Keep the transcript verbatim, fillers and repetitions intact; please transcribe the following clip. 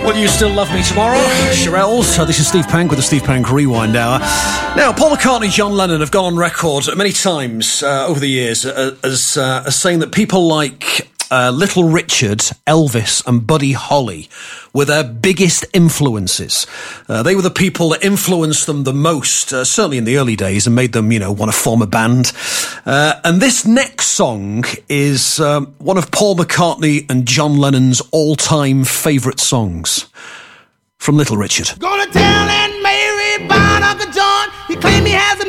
Will You Still Love Me Tomorrow? Shirelles. Uh, this is Steve Pank with the Steve Pank Rewind Hour. Now, Paul McCartney and John Lennon have gone on record many times uh, over the years uh, as, uh, as saying that people like uh, Little Richard, Elvis and Buddy Holly were their biggest influences. Uh, they were the people that influenced them the most, uh, certainly in the early days, and made them, you know, want to form a band. Uh, and this next song is um, one of Paul McCartney and John Lennon's all-time favourite songs from Little Richard. Gonna tell Aunt Mary about Uncle John. He claimed he has a